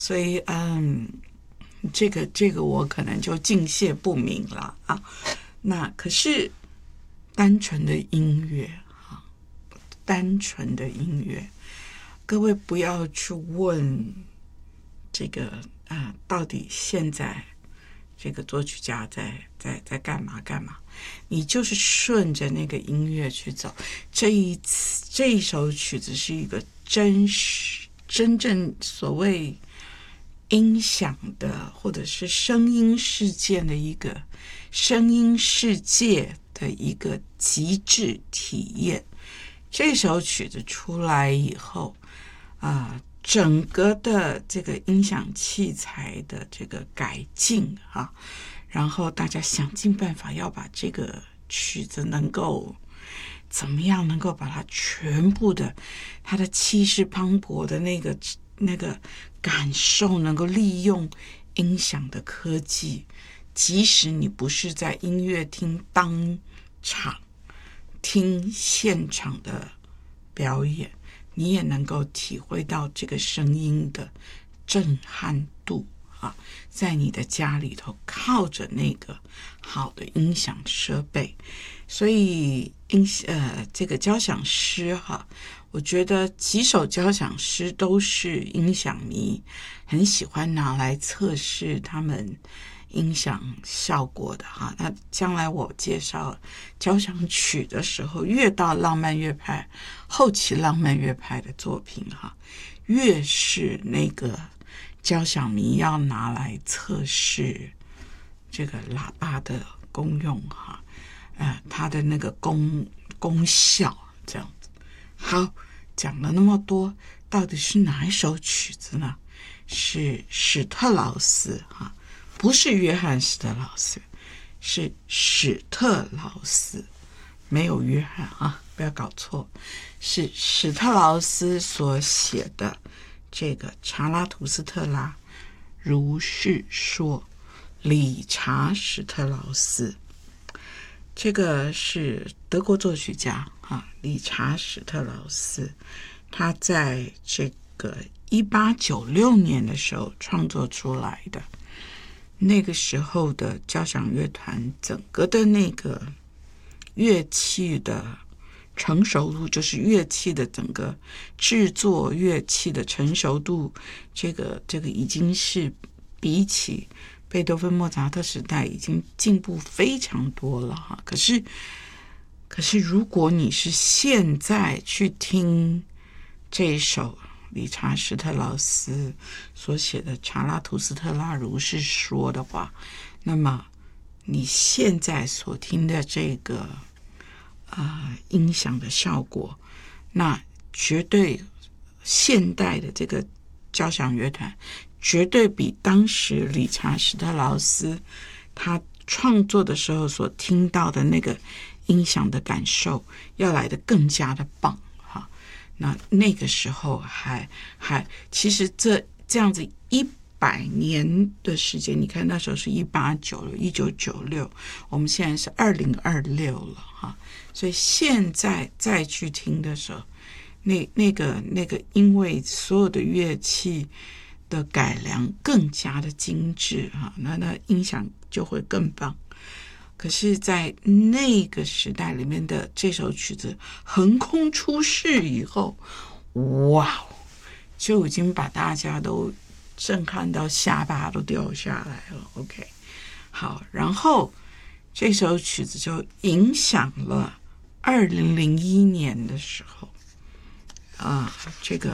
所以这个我可能就敬谢不明了啊。那可是单纯的音乐啊，单纯的音乐，各位不要去问这个到底现在这个作曲家在干嘛，你就是顺着那个音乐去走。这一首曲子是一个真正所谓音响的或者是声音世界的一个极致体验。这首曲子出来以后整个的这个音响器材的这个改进然后大家想尽办法要把这个曲子能够怎么样能够把它全部的它的气势磅礴的那个感受能够利用音响的科技，即使你不是在音乐厅当场听现场的表演，你也能够体会到这个声音的震撼度在你的家里头靠着那个好的音响设备。所以这个交响诗我觉得几首交响诗都是音响迷很喜欢拿来测试他们音响效果的那将来我介绍交响曲的时候，越到浪漫乐派后期浪漫乐派的作品越是那个交响迷要拿来测试这个喇叭的功用它的那个功效这样子。好，讲了那么多，到底是哪一首曲子呢？是史特劳斯不是约翰史特劳斯，是史特劳斯，没有约翰不要搞错，是史特劳斯所写的这个查拉图斯特拉如是说，理查史特劳斯，这个是德国作曲家理查史特劳斯，他在这个1896年的时候创作出来的。那个时候的交响乐团整个的那个乐器的成熟度，就是乐器的整个制作乐器的成熟度，这个已经是比起贝多芬莫扎特时代已经进步非常多了可是如果你是现在去听这首理查史特劳斯所写的查拉图斯特拉如是说的话，那么你现在所听的这个音响的效果，那绝对现代的这个交响乐团绝对比当时理查史特劳斯他创作的时候所听到的那个音响的感受要来得更加的棒那个时候还其实这样子100年的时间，你看那时候是1996，我们现在是2026了所以现在再去听的时候，那个因为所有的乐器的改良更加的精致那音响就会更棒。可是在那个时代里面的这首曲子横空出世以后，哇，就已经把大家都震撼到下巴都掉下来了。 OK， 好，然后这首曲子就影响了2001年的时候这个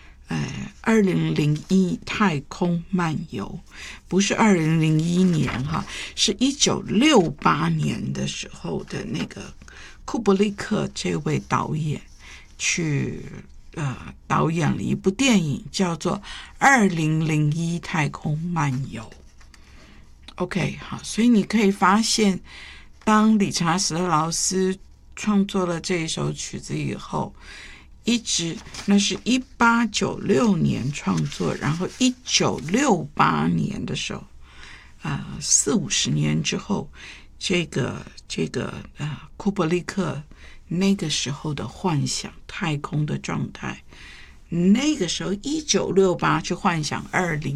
2001太空漫游，不是2001年是1968年的时候的那个库布里克这位导演去导演了一部电影叫做2001太空漫游。 OK， 好，所以你可以发现当理查史特劳斯创作了这一首曲子以后，那是1896年创作，然后1968年的时候40-50年之后，这个库布里克那个时候的幻想太空的状态，那个时候1968去幻想2001